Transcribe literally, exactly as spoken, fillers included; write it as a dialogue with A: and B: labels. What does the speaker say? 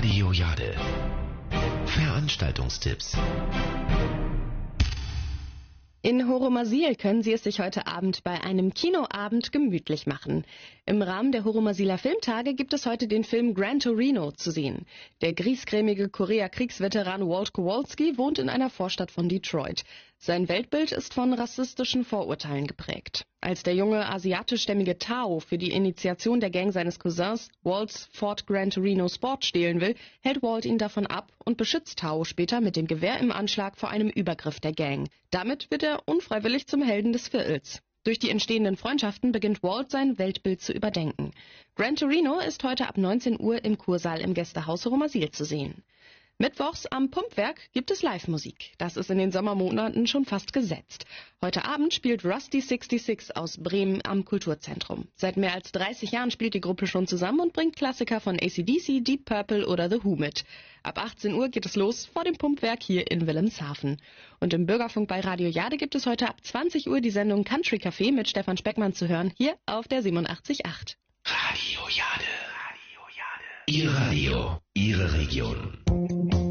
A: Radio Jade. Veranstaltungstipps.
B: In Horomasil können Sie es sich heute Abend bei einem Kinoabend gemütlich machen. Im Rahmen der Horomasiler Filmtage gibt es heute den Film Gran Torino zu sehen. Der griesgrämige Korea-Kriegsveteran Walt Kowalski wohnt in einer Vorstadt von Detroit. Sein Weltbild ist von rassistischen Vorurteilen geprägt. Als der junge asiatischstämmige Tao für die Initiation der Gang seines Cousins Walts Ford Gran Torino Sport stehlen will, hält Walt ihn davon ab und beschützt Tao später mit dem Gewehr im Anschlag vor einem Übergriff der Gang. Damit wird er unfreiwillig zum Helden des Viertels. Durch die entstehenden Freundschaften beginnt Walt sein Weltbild zu überdenken. Gran Torino ist heute ab neunzehn Uhr im Kursaal im Gästehaus Horomasil zu sehen. Mittwochs am Pumpwerk gibt es Live-Musik. Das ist in den Sommermonaten schon fast gesetzt. Heute Abend spielt Rusty sechsundsechzig aus Bremen am Kulturzentrum. Seit mehr als dreißig Jahren spielt die Gruppe schon zusammen und bringt Klassiker von A C D C, Deep Purple oder The Who mit. Ab achtzehn Uhr geht es los vor dem Pumpwerk hier in Wilhelmshaven. Und im Bürgerfunk bei Radio Jade gibt es heute ab zwanzig Uhr die Sendung Country Café mit Stefan Speckmann zu hören, hier auf der siebenundachtzig Komma acht.
A: Radio Jade. Radio Jade. Ihr Radio, Ihre Region.